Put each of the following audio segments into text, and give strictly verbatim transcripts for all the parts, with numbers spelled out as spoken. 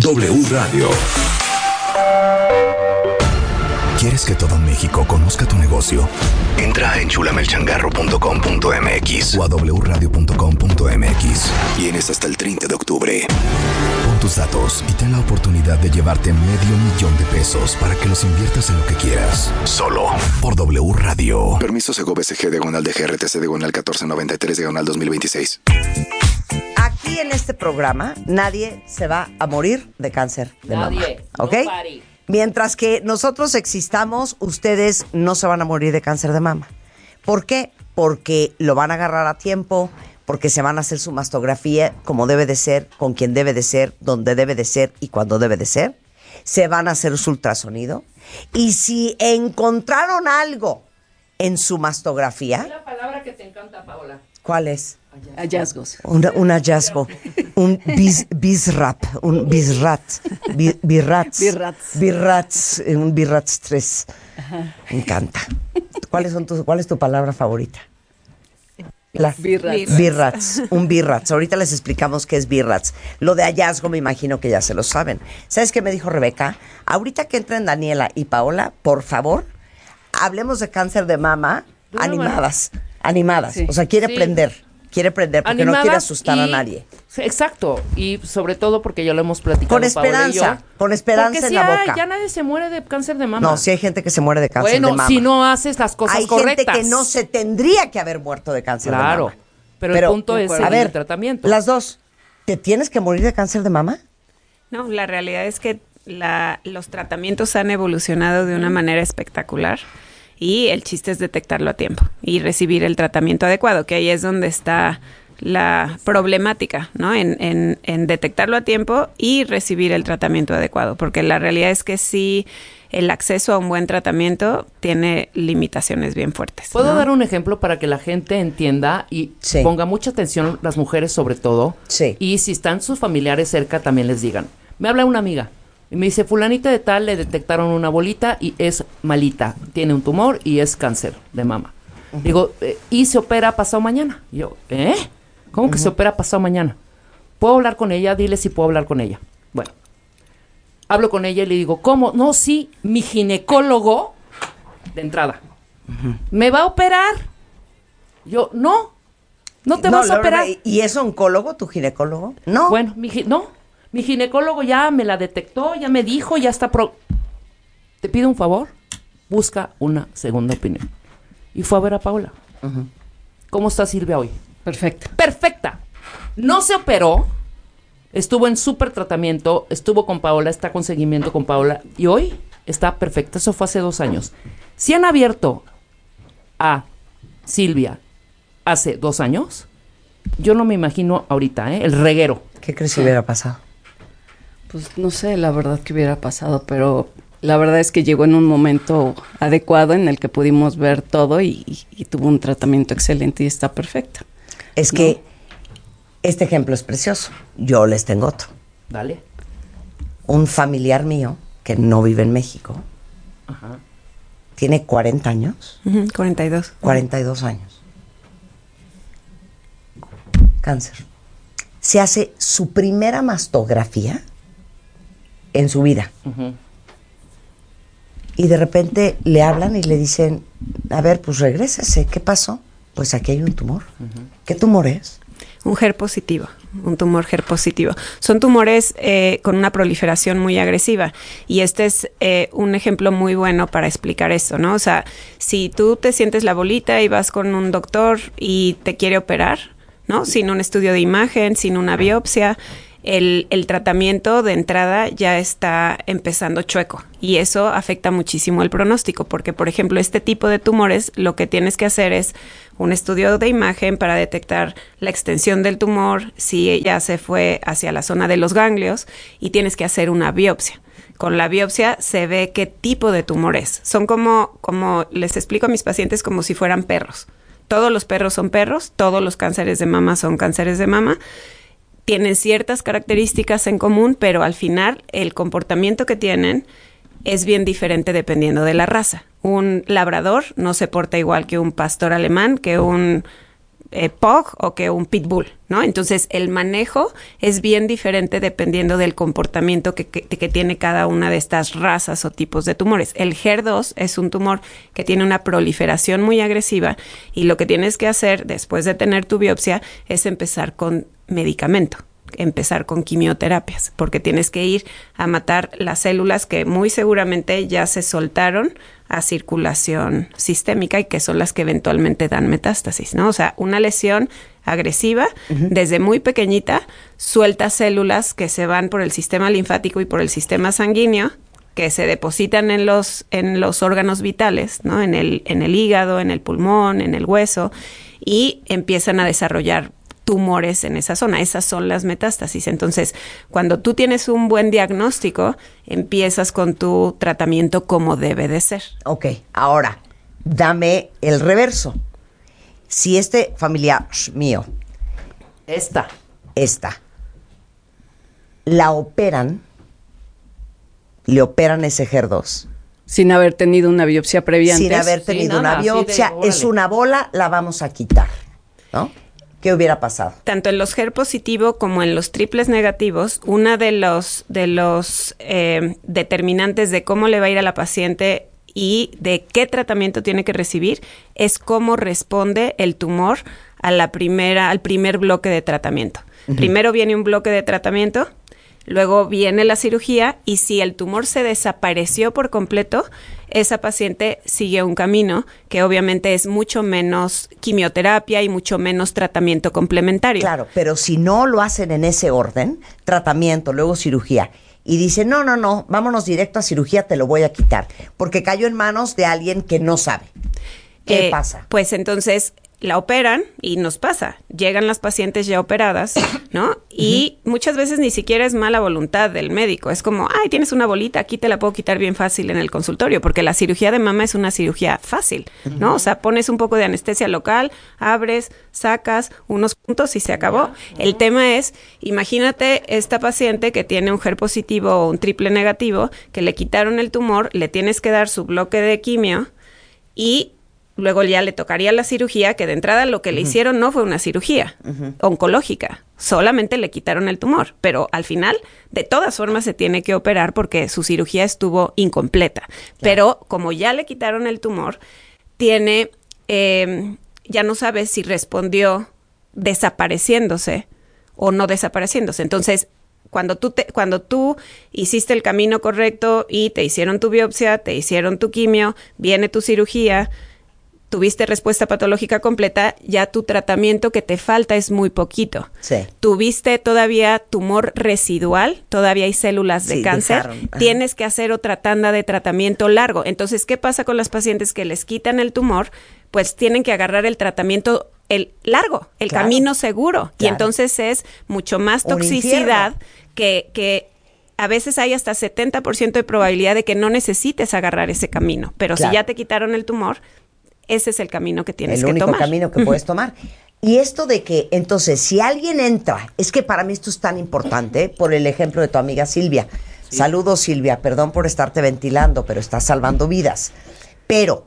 W Radio. ¿Quieres que todo México conozca tu negocio? Entra a enchulame el changarro punto com punto m x o a w radio punto com punto m x. Tienes hasta el treinta de octubre. Pon tus datos y ten la oportunidad de llevarte medio millón de pesos para que los inviertas en lo que quieras. Solo por W Radio. Permiso Segov S G diagonal de G R T C diagonal catorce noventa y tres diagonal dos mil veintiséis. Aquí en este programa nadie se va a morir de cáncer de Nadie, mama. ¿Ok? nobody. Mientras que nosotros existamos, ustedes no se van a morir de cáncer de mama. ¿Por qué? Porque lo van a agarrar a tiempo, porque se van a hacer su mastografía como debe de ser, con quien debe de ser, donde debe de ser y cuando debe de ser. Se van a hacer su ultrasonido. Y si encontraron algo en su mastografía... Es la palabra que te encanta, Paola. ¿Cuál es? Hallazgos. Un, un hallazgo, un bis, bisrap, un bisrat, bi, birrats, Birrats. birrats, eh, un birrats tres. Me encanta. ¿Cuáles son tus, ¿Cuál es tu palabra favorita? La, Birrats. Birrats, un birrats. Ahorita les explicamos qué es birrats. Lo de hallazgo me imagino que ya se lo saben. ¿Sabes qué me dijo Rebeca? Ahorita que entren Daniela y Paola, por favor, hablemos de cáncer de mama De una animadas, animadas. Sí. O sea, quiere Sí. prender. Quiere prender porque no Animadas quiere asustar y- a nadie. Sí, exacto, y sobre todo porque ya lo hemos platicado Con Paola y yo. esperanza, con esperanza Porque en sí la hay, boca. ya nadie se muere de cáncer de mama. No, sí hay gente que se muere de cáncer bueno, de mama. si no haces las cosas hay correctas. gente que no se tendría que haber muerto de cáncer Claro, de mama. pero, el punto es a seguir ver, el tratamiento. las dos, ¿te tienes que morir de cáncer de mama? No, la realidad es que la, los tratamientos han evolucionado de una manera espectacular y el chiste es detectarlo a tiempo y recibir el tratamiento adecuado, que ahí es donde está la problemática, ¿no? En, en, en detectarlo a tiempo y recibir el tratamiento adecuado, porque la realidad es que sí, el acceso a un buen tratamiento tiene limitaciones bien fuertes. ¿Puedo ¿no? dar un ejemplo para que la gente entienda y Sí. ponga mucha atención, las mujeres sobre todo? Sí. Y si están sus familiares cerca, también les digan. Me habla una amiga y me dice, fulanita de tal, le detectaron una bolita y es malita, tiene un tumor y es cáncer de mama. Uh-huh. Digo, eh, y se opera pasado mañana. Y yo, ¿eh? ¿Cómo que uh-huh. se opera pasado mañana? ¿Puedo hablar con ella? Dile si puedo hablar con ella. Bueno, hablo con ella y le digo, ¿cómo? No, sí, mi ginecólogo, de entrada, uh-huh. ¿me va a operar? Yo, no, no te no, vas a Laura, operar. ¿y es oncólogo, tu ginecólogo? No. Bueno, mi, no, mi ginecólogo ya me la detectó, ya me dijo, ya está pro... Te pido un favor, busca una segunda opinión. Y fue a ver a Paola. Uh-huh. ¿Cómo está Silvia hoy? Perfecto. Perfecta. No se operó, estuvo en súper tratamiento, estuvo con Paola, está con seguimiento con Paola y hoy está perfecta. Eso fue hace dos años. Si han abierto a Silvia hace dos años, yo no me imagino ahorita, ¿eh? El reguero. ¿Qué crees que hubiera pasado? Pues no sé la verdad que hubiera pasado, pero la verdad es que llegó en un momento adecuado en el que pudimos ver todo y, y, y tuvo un tratamiento excelente y está perfecta. Es ¿no? que este ejemplo es precioso. Yo les tengo otro. Dale. Un familiar mío que no vive en México, Ajá. tiene cuarenta años. Uh-huh, cuarenta y dos. cuarenta y dos años. Cáncer. Se hace su primera mastografía en su vida. Uh-huh. Y de repente le hablan y le dicen, a ver, pues regrésese, ¿qué pasó? Pues aquí hay un tumor. Uh-huh. ¿Qué tumor es? Un H E R positivo, un tumor H E R positivo. Son tumores eh, con una proliferación muy agresiva y este es eh, un ejemplo muy bueno para explicar eso, ¿no? O sea, si tú te sientes la bolita y vas con un doctor y te quiere operar, ¿no? Sin un estudio de imagen, sin una biopsia, el, el tratamiento de entrada ya está empezando chueco y eso afecta muchísimo el pronóstico porque, por ejemplo, este tipo de tumores lo que tienes que hacer es un estudio de imagen para detectar la extensión del tumor, si ya se fue hacia la zona de los ganglios y tienes que hacer una biopsia. Con la biopsia se ve qué tipo de tumor es. Son como, como les explico a mis pacientes como si fueran perros. Todos los perros son perros, todos los cánceres de mama son cánceres de mama. Tienen ciertas características en común, pero al final el comportamiento que tienen es bien diferente dependiendo de la raza. Un labrador no se porta igual que un pastor alemán, que un eh, pug o que un pitbull, ¿no? Entonces, el manejo es bien diferente dependiendo del comportamiento que, que, que tiene cada una de estas razas o tipos de tumores. El H E R dos es un tumor que tiene una proliferación muy agresiva y lo que tienes que hacer después de tener tu biopsia es empezar con medicamento, empezar con quimioterapias, porque tienes que ir a matar las células que muy seguramente ya se soltaron a circulación sistémica y que son las que eventualmente dan metástasis, ¿no? O sea, una lesión agresiva, uh-huh. desde muy pequeñita, suelta células que se van por el sistema linfático y por el sistema sanguíneo, que se depositan en los, en los órganos vitales, ¿no? En el, en el hígado, en el pulmón, en el hueso, y empiezan a desarrollar tumores en esa zona. Esas son las metástasis. Entonces, cuando tú tienes un buen diagnóstico, empiezas con tu tratamiento como debe de ser. Ok, ahora, dame el reverso. Si este familiar mío, esta, esta, la operan, le operan ese H E R dos. Sin haber tenido una biopsia previa Sin antes. haber tenido Sí, una nada, biopsia, así de, es una bola, la vamos a quitar, ¿no? ¿Qué hubiera pasado? Tanto en los H E R positivo como en los triples negativos, una de los, de los eh, determinantes de cómo le va a ir a la paciente y de qué tratamiento tiene que recibir es cómo responde el tumor a la primera, al primer bloque de tratamiento. Uh-huh. Primero viene un bloque de tratamiento, luego viene la cirugía y si el tumor se desapareció por completo, esa paciente sigue un camino que obviamente es mucho menos quimioterapia y mucho menos tratamiento complementario. Claro, pero si no lo hacen en ese orden, tratamiento, luego cirugía, y dicen, no, no, no, vámonos directo a cirugía, te lo voy a quitar, porque cayó en manos de alguien que no sabe. ¿Qué Eh, pasa? Pues entonces la operan y nos pasa. Llegan las pacientes ya operadas, ¿no? Y uh-huh. muchas veces ni siquiera es mala voluntad del médico. Es como, ay, tienes una bolita, aquí te la puedo quitar bien fácil en el consultorio, porque la cirugía de mama es una cirugía fácil, ¿no? Uh-huh. O sea, pones un poco de anestesia local, abres, sacas unos puntos y se acabó. Uh-huh. El tema es, imagínate esta paciente que tiene un H E R positivo o un triple negativo, que le quitaron el tumor, le tienes que dar su bloque de quimio y luego ya le tocaría la cirugía, que de entrada lo que uh-huh. le hicieron no fue una cirugía uh-huh. oncológica, solamente le quitaron el tumor, pero al final de todas formas se tiene que operar porque su cirugía estuvo incompleta. Claro. Pero como ya le quitaron el tumor, tiene, eh, ya no sabe si respondió desapareciéndose o no desapareciéndose. Entonces, Cuando tú, te, cuando tú hiciste el camino correcto y te hicieron tu biopsia, te hicieron tu quimio, viene tu cirugía, tuviste respuesta patológica completa, ya tu tratamiento que te falta es muy poquito. Sí. Tuviste todavía tumor residual, todavía hay células de sí, cáncer, tienes que hacer otra tanda de tratamiento largo. Entonces, ¿qué pasa con las pacientes que les quitan el tumor? Pues tienen que agarrar el tratamiento el largo, el claro. camino seguro. Claro. Y entonces es mucho más toxicidad que, que a veces hay hasta setenta por ciento de probabilidad de que no necesites agarrar ese camino. Pero claro. si ya te quitaron el tumor, ese es el camino que tienes que tomar. El único camino que puedes tomar. Y esto de que, entonces, si alguien entra, es que para mí esto es tan importante, por el ejemplo de tu amiga Silvia. Sí. Saludos, Silvia, perdón por estarte ventilando, pero estás salvando vidas. Pero,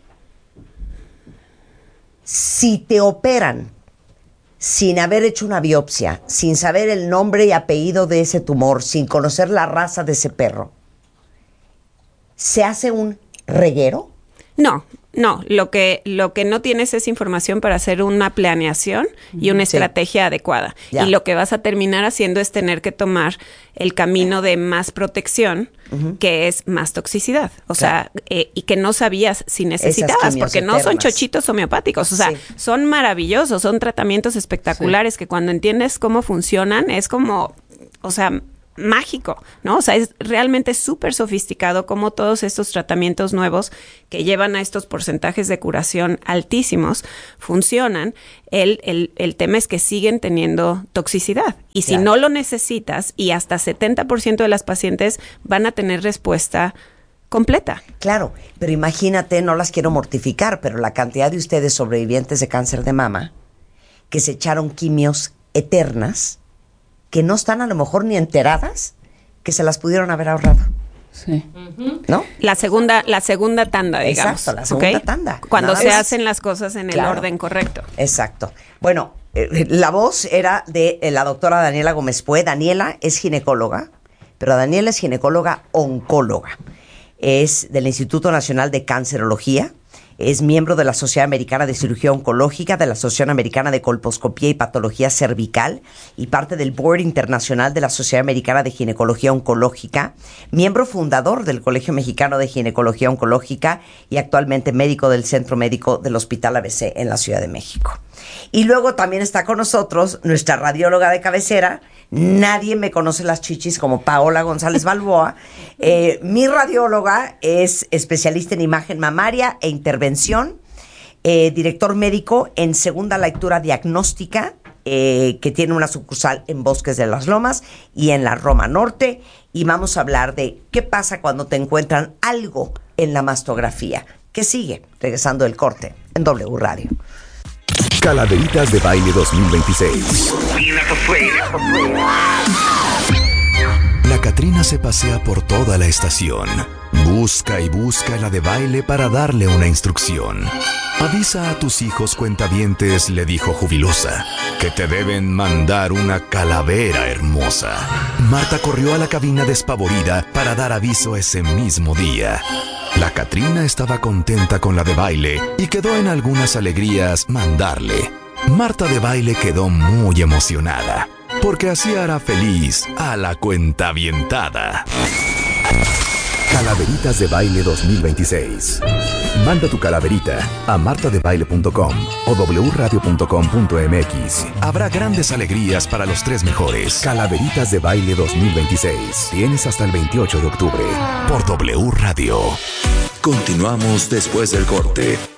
si te operan sin haber hecho una biopsia, sin saber el nombre y apellido de ese tumor, sin conocer la raza de ese perro, ¿se hace un reguero? No, no. Lo que, lo que no tienes es información para hacer una planeación y una sí. estrategia adecuada. Ya. Y lo que vas a terminar haciendo es tener que tomar el camino de más protección, uh-huh. que es más toxicidad. O claro. sea, eh, y que no sabías si necesitabas, porque no son chochitos homeopáticos. O sea, sí. son maravillosos, son tratamientos espectaculares sí. que cuando entiendes cómo funcionan es como, o sea, mágico, ¿no? O sea, es realmente súper sofisticado como todos estos tratamientos nuevos que llevan a estos porcentajes de curación altísimos funcionan. El, el, el tema es que siguen teniendo toxicidad. Y si claro. no lo necesitas, y hasta setenta por ciento de las pacientes van a tener respuesta completa. Claro, pero imagínate, no las quiero mortificar, pero la cantidad de ustedes sobrevivientes de cáncer de mama que se echaron quimios eternas que no están a lo mejor ni enteradas que se las pudieron haber ahorrado. Sí. ¿No? La segunda, la segunda tanda, digamos. Exacto, la segunda ¿ok? tanda. Cuando Nada se más. hacen las cosas en Claro. el orden correcto. Exacto. Bueno, eh, la voz era de eh, la doctora Daniela Gómez Pue. Daniela es ginecóloga, pero Daniela es ginecóloga oncóloga. Es del Instituto Nacional de Cancerología. Es miembro de la Sociedad Americana de Cirugía Oncológica, de la Asociación Americana de Colposcopía y Patología Cervical y parte del Board Internacional de la Sociedad Americana de Ginecología Oncológica, miembro fundador del Colegio Mexicano de Ginecología Oncológica y actualmente médico del Centro Médico del Hospital A B C en la Ciudad de México. Y luego también está con nosotros nuestra radióloga de cabecera. Nadie me conoce las chichis como Paola González Balboa. Eh, mi radióloga es especialista en imagen mamaria e intervención, eh, director médico en segunda lectura diagnóstica, eh, que tiene una sucursal en Bosques de las Lomas y en la Roma Norte. Y vamos a hablar de qué pasa cuando te encuentran algo en la mastografía. ¿Qué sigue? Regresando del corte en W Radio. Calaveritas de Baile dos mil veintiséis. La Catrina se pasea por toda la estación. Busca y busca la de baile para darle una instrucción. Avisa a tus hijos cuentavientes, le dijo jubilosa, que te deben mandar una calavera hermosa. Marta corrió a la cabina despavorida para dar aviso ese mismo día. La Catrina estaba contenta con la de baile y quedó en algunas alegrías mandarle. Marta de baile quedó muy emocionada, porque así hará feliz a la cuentavientada. Calaveritas de Baile dos mil veintiséis. Manda tu calaverita a marta de baile punto com o w radio punto com punto m x. Habrá grandes alegrías para los tres mejores. Calaveritas de Baile dos mil veintiséis. Tienes hasta el veintiocho de octubre por W Radio. Continuamos después del corte.